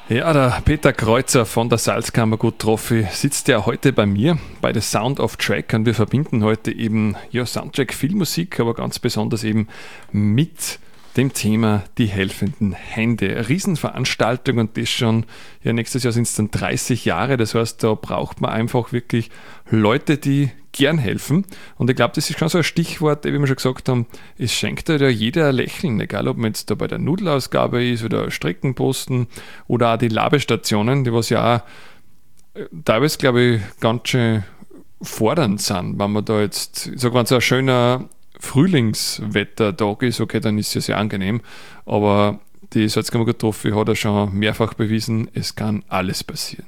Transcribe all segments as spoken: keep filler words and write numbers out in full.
Ja, der Peter Kreuzer von der Salzkammergut Trophy sitzt ja heute bei mir bei The Sound of Track und wir verbinden heute eben ja, Soundtrack Filmmusik, aber ganz besonders eben mit dem Thema die helfenden Hände. Riesenveranstaltung und das schon, ja nächstes Jahr sind es dann dreißig Jahre, das heißt, da braucht man einfach wirklich Leute, die gern helfen und ich glaube, das ist schon so ein Stichwort, wie wir schon gesagt haben, es schenkt ja jeder ein Lächeln, egal ob man jetzt da bei der Nudelausgabe ist oder Streckenposten oder auch die Labestationen, die was ja auch teilweise, glaube ich, ganz schön fordernd sind, wenn man da jetzt, ich sag, wenn es ein schöner Frühlingswettertag ist, okay, dann ist es ja sehr angenehm, aber die Salzkammergut Trophy hat ja schon mehrfach bewiesen, es kann alles passieren.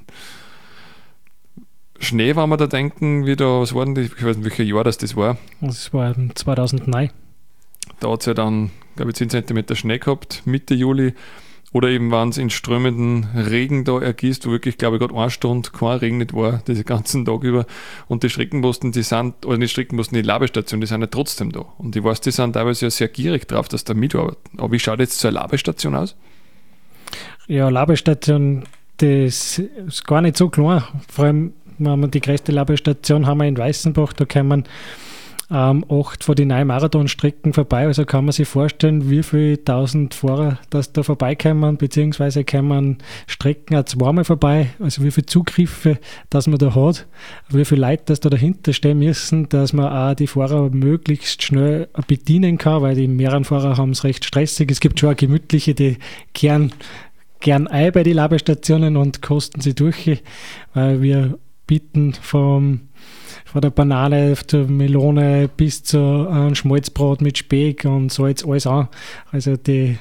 Schnee, wenn wir da denken, wie da, was war denn, ich weiß nicht, welches Jahr das, das war. Das war zweitausendneun. Da hat es ja dann, glaube ich, zehn Zentimeter Schnee gehabt, Mitte Juli. Oder eben, wenn es in strömenden Regen da ergießt, wo wirklich, glaube ich, gerade eine Stunde kein Regen nicht war, den ganzen Tag über. Und die Streckenposten, die sind, oder nicht Streckenposten, die Labestation, die sind ja trotzdem da. Und ich weiß, die sind teilweise ja sehr gierig drauf, dass da mitarbeiten. Aber wie schaut jetzt so eine Labestation aus? Ja, Labestation, das ist gar nicht so klein. Vor allem, wenn wir die größte Labestation haben wir in Weißenbach, da kommen ähm, acht von den neuen Marathonstrecken vorbei. Also kann man sich vorstellen, wie viele tausend Fahrer das da vorbeikommen, beziehungsweise kommen Strecken auch zweimal vorbei. Also wie viele Zugriffe das man da hat, wie viele Leute das da dahinter stehen müssen, dass man auch die Fahrer möglichst schnell bedienen kann, weil die mehreren Fahrer haben es recht stressig. Es gibt schon auch gemütliche, die kehren gern ein bei den Labestationen und kosten sie durch, weil wir bieten vom, von der Banane zur Melone bis zu einem Schmalzbrot mit Speck und Salz, alles an. Also die,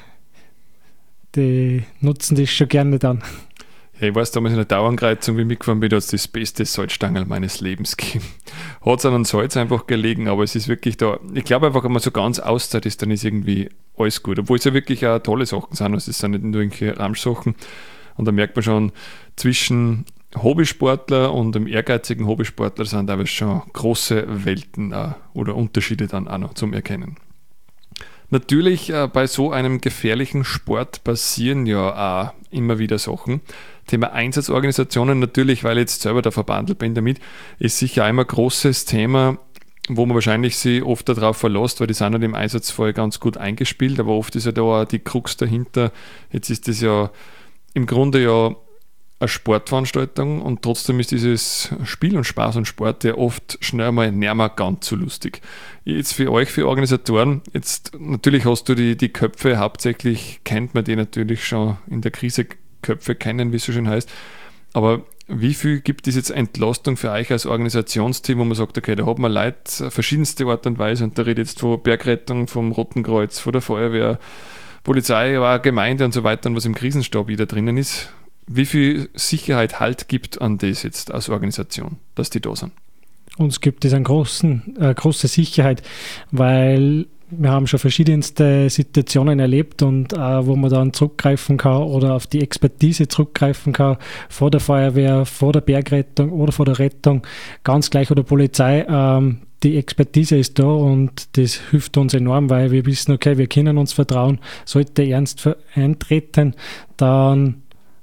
die nutzen das schon gerne dann. Ja, ich weiß, damals in der Dauernkreuzung, wie ich mitgefahren bin, hat es das beste Salzstangerl meines Lebens gegeben. Hat es an einem Salz einfach gelegen, aber es ist wirklich da, ich glaube einfach, wenn man so ganz Auszeit ist, dann ist irgendwie alles gut. Obwohl es ja wirklich auch tolle Sachen sind, also es sind nicht nur irgendwelche Ramschsachen. Und da merkt man schon, zwischen Hobbysportler und einem ehrgeizigen Hobbysportler sind aber schon große Welten auch, oder Unterschiede dann auch noch zum Erkennen. Natürlich äh, bei so einem gefährlichen Sport passieren ja auch immer wieder Sachen. Thema Einsatzorganisationen natürlich, weil ich jetzt selber der verbandelt bin damit, ist sicher einmal ein großes Thema, wo man wahrscheinlich sich oft darauf verlässt, weil die sind halt im Einsatzfall ganz gut eingespielt, aber oft ist ja da auch die Krux dahinter. Jetzt ist das ja im Grunde ja eine Sportveranstaltung und trotzdem ist dieses Spiel und Spaß und Sport ja oft schnell mal nicht mehr ganz so lustig. Jetzt für euch, für Organisatoren, jetzt natürlich hast du die, die Köpfe, hauptsächlich kennt man die natürlich schon in der Krise, Köpfe kennen, wie es so schön heißt, aber wie viel gibt es jetzt Entlastung für euch als Organisationsteam, wo man sagt, okay, da hat man Leute verschiedenste Art und Weise und da redet jetzt von Bergrettung, vom Roten Kreuz, von der Feuerwehr, Polizei, aber auch Gemeinde und so weiter und was im Krisenstab wieder drinnen ist. Wie viel Sicherheit Halt gibt an das jetzt als Organisation, dass die da sind? Uns gibt es eine großen, äh, große Sicherheit, weil wir haben schon verschiedenste Situationen erlebt und äh, wo man dann zurückgreifen kann oder auf die Expertise zurückgreifen kann, vor der Feuerwehr, vor der Bergrettung oder vor der Rettung, ganz gleich oder Polizei. Ähm, die Expertise ist da und das hilft uns enorm, weil wir wissen, okay, wir können uns vertrauen, sollte ernst eintreten, dann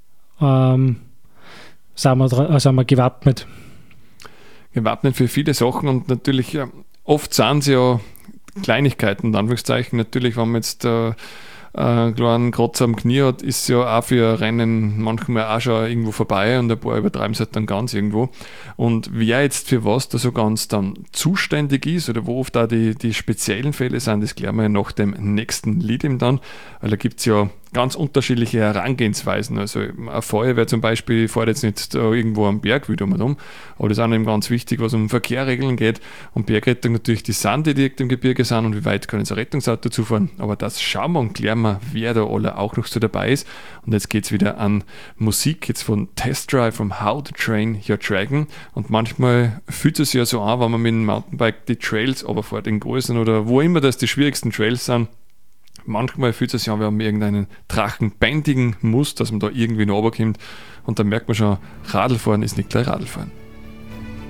ähm, sind, wir, äh, sind wir gewappnet. Gewappnet für viele Sachen und natürlich, ja, oft sind es ja Kleinigkeiten, in Anführungszeichen. Natürlich, wenn man jetzt äh, einen kleinen Kratzer am Knie hat, ist ja auch für Rennen manchmal auch schon irgendwo vorbei und ein paar übertreiben es halt dann ganz irgendwo. Und wer jetzt für was da so ganz dann zuständig ist oder wo oft auch die, die speziellen Fälle sind, das klären wir ja nach dem nächsten Lied eben dann, weil da gibt es ja ganz unterschiedliche Herangehensweisen. Also eine Feuerwehr zum Beispiel fährt jetzt nicht da irgendwo am Berg wieder mal um, aber das ist auch eben ganz wichtig, was um Verkehrregeln geht. Und Bergrettung natürlich die sind, die direkt im Gebirge sind und wie weit kann jetzt ein Rettungsauto zufahren. Aber das schauen wir und klären wir, wer da alle auch noch so dabei ist. Und jetzt geht es wieder an Musik, jetzt von Test Drive, from How to Train Your Dragon. Und manchmal fühlt es sich ja so an, wenn man mit dem Mountainbike die Trails runterfährt, in Großen oder wo immer das die schwierigsten Trails sind. Manchmal fühlt es sich an, wenn man irgendeinen Drachen bändigen muss, dass man da irgendwie noch runterkommt. Und dann merkt man schon, Radlfahren ist nicht gleich Radlfahren.